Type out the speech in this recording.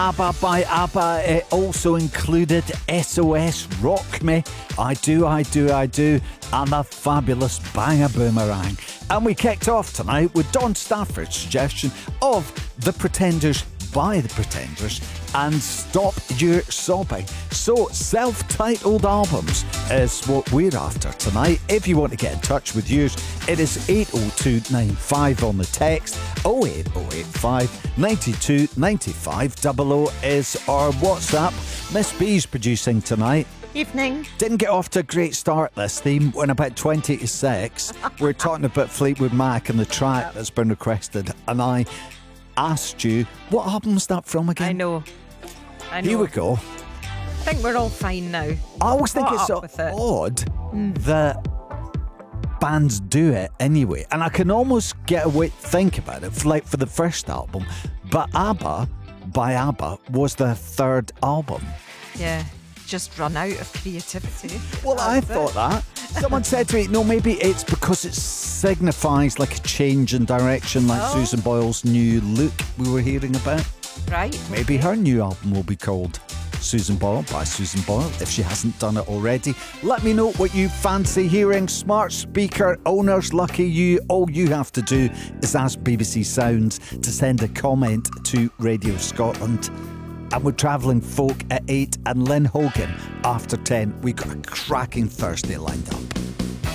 ABBA by ABBA. It also included SOS Rock Me, I Do, and a fabulous Banger Boomerang. And we kicked off tonight with Don Stafford's suggestion of The Pretenders by The Pretenders and Stop Your Sobbing. So, self-titled albums is what we're after tonight. If you want to get in touch with yours, it is 80295 on the text. 08085 92 95 00 is our WhatsApp. Miss B's producing tonight. Evening. Didn't get off to a great start this theme when about 20 to 6 we're talking about Fleetwood Mac and the track that's been requested, and I asked you, what album's that from again? I know. Here we go. I think we're all fine now. I always think it's so odd that bands do it anyway, and I can almost get away think about it like for the first album, but ABBA by ABBA was their third album. Yeah, just run out of creativity. Well, I thought that. Someone said to me, no, maybe it's because it signifies like a change in direction, like Susan Boyle's new look we were hearing about. Right. Maybe her new album will be called Susan Boyle by Susan Boyle, if she hasn't done it already. Let me know what you fancy hearing. Smart speaker owners, lucky you. All you have to do is ask BBC Sounds to send a comment to Radio Scotland. And we're travelling folk at 8 and Lynn Hogan after 10. We've got a cracking Thursday lined up.